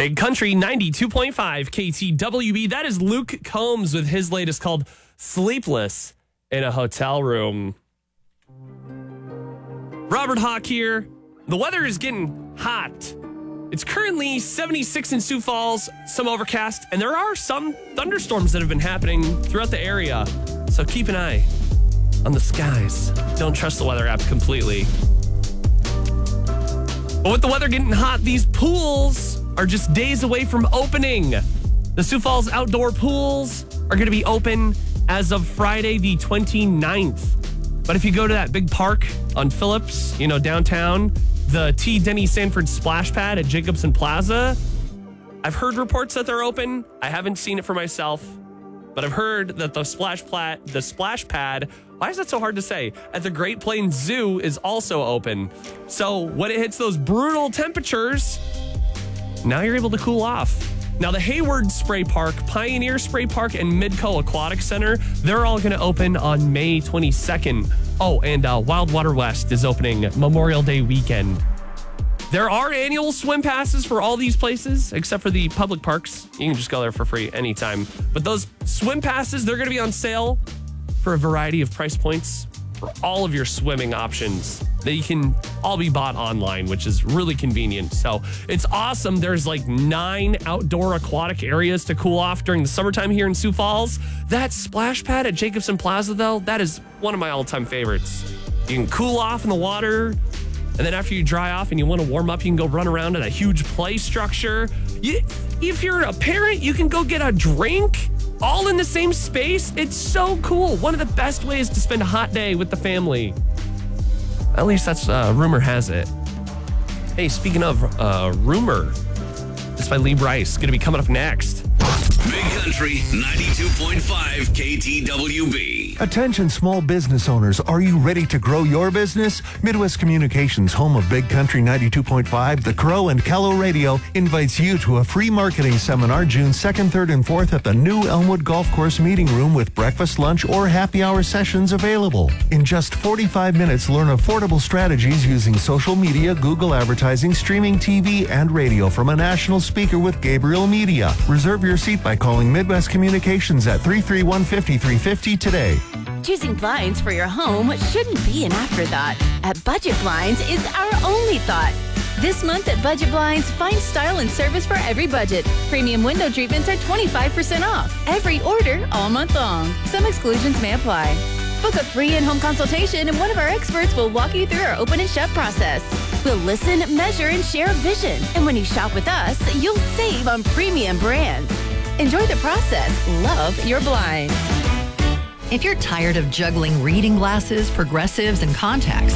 Big Country 92.5 KTWB. That is Luke Combs with his latest called Sleepless in a Hotel Room. Robert Hawk here. The weather is getting hot. It's currently 76 in Sioux Falls, some overcast, and there are some thunderstorms that have been happening throughout the area. So keep an eye on the skies. Don't trust the weather app completely. But with the weather getting hot, these pools are just days away from opening. The Sioux Falls outdoor pools are going to be open as of Friday the 29th. But if you go to that big park on Phillips, downtown, the T. Denny Sanford Splash Pad at Jacobson Plaza, I've heard reports that they're open. I haven't seen it for myself, but I've heard that the splash pad, why is that so hard to say, at the Great Plains Zoo is also open. So when it hits those brutal temperatures, now you're able to cool off. Now the Hayward Spray Park, Pioneer Spray Park, and Midco Aquatic Center, they're all going to open on May 22nd. Oh, and Wildwater West is opening Memorial Day weekend. There are annual swim passes for all these places, except for the public parks. You can just go there for free anytime. But those swim passes, they're going to be on sale for a variety of price points for all of your swimming options. They can all be bought online, which is really convenient. So it's awesome. There's like 9 outdoor aquatic areas to cool off during the summertime here in Sioux Falls. That splash pad at Jacobson Plaza, though, that is one of my all-time favorites. You can cool off in the water, and then after you dry off and you want to warm up, you can go run around in a huge play structure. If you're a parent, you can go get a drink all in the same space. It's so cool. One of the best ways to spend a hot day with the family. At least that's rumor has it. Hey, speaking of rumor, this by Lee Bryce, going to be coming up next. Big Country 92.5 KTWB. Attention small business owners, are you ready to grow your business? Midwest Communications, home of Big Country 92.5, The Crow, and Callow Radio, invites you to a free marketing seminar June 2nd, 3rd, and 4th at the new Elmwood Golf Course Meeting Room with breakfast, lunch, or happy hour sessions available. In just 45 minutes, learn affordable strategies using social media, Google advertising, streaming TV, and radio from a national speaker with Gabriel Media. Reserve your seat by calling Midwest Communications at 331-5350 today. Choosing blinds for your home shouldn't be an afterthought. At Budget Blinds, it's our only thought. This month at Budget Blinds, find style and service for every budget. Premium window treatments are 25% off. Every order all month long. Some exclusions may apply. Book a free in-home consultation and one of our experts will walk you through our open and shut process. We'll listen, measure, and share a vision. And when you shop with us, you'll save on premium brands. Enjoy the process. Love your blinds. If you're tired of juggling reading glasses, progressives, and contacts,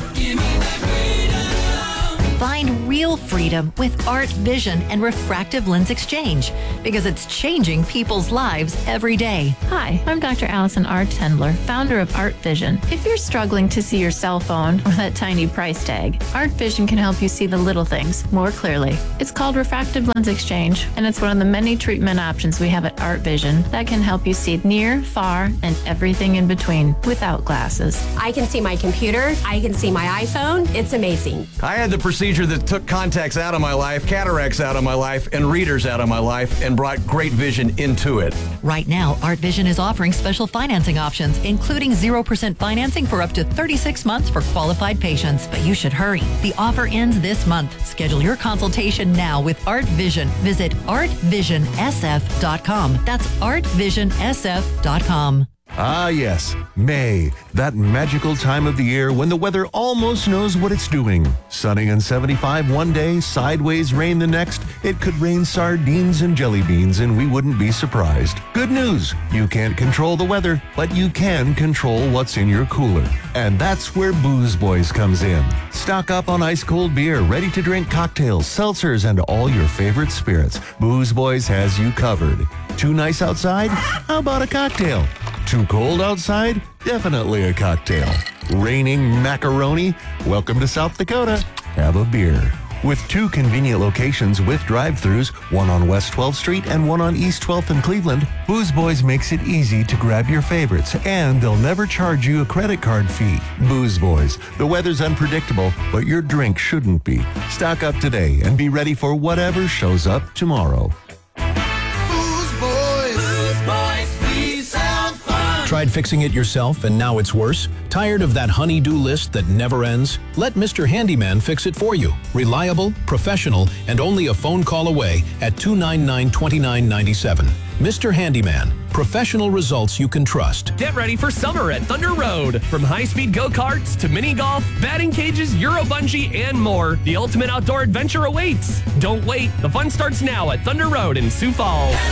find real freedom with Art Vision and Refractive Lens Exchange, because it's changing people's lives every day. Hi, I'm Dr. Allison R. Tendler, founder of Art Vision. If you're struggling to see your cell phone or that tiny price tag, Art Vision can help you see the little things more clearly. It's called Refractive Lens Exchange, and it's one of the many treatment options we have at Art Vision that can help you see near, far, and everything in between without glasses. I can see my computer. I can see my iPhone. It's amazing. I had the procedure that took contacts out of my life, cataracts out of my life, and readers out of my life, and brought great vision into it. Right now, Art Vision is offering special financing options, including 0% financing for up to 36 months for qualified patients. But you should hurry. The offer ends this month. Schedule your consultation now with Art Vision. Visit artvisionsf.com. That's artvisionsf.com. Ah, yes, May, that magical time of the year when the weather almost knows what it's doing. Sunny and 75 one day, sideways rain the next. It could rain sardines and jelly beans, and we wouldn't be surprised. Good news, you can't control the weather, but you can control what's in your cooler. And that's where Booze Boys comes in. Stock up on ice-cold beer, ready-to-drink cocktails, seltzers, and all your favorite spirits. Booze Boys has you covered. Too nice outside? How about a cocktail? Too cold outside? Definitely a cocktail. Raining macaroni? Welcome to South Dakota. Have a beer. With 2 convenient locations with drive-thrus, one on West 12th Street and one on East 12th in Cleveland, Booze Boys makes it easy to grab your favorites, and they'll never charge you a credit card fee. Booze Boys. The weather's unpredictable, but your drink shouldn't be. Stock up today and be ready for whatever shows up tomorrow. Tried fixing it yourself and now it's worse? Tired of that honey-do list that never ends? Let Mr. Handyman fix it for you. Reliable, professional, and only a phone call away at $299-2997. Mr. Handyman. Professional results you can trust. Get ready for summer at Thunder Road. From high-speed go-karts to mini golf, batting cages, Euro bungee, and more, the ultimate outdoor adventure awaits. Don't wait. The fun starts now at Thunder Road in Sioux Falls.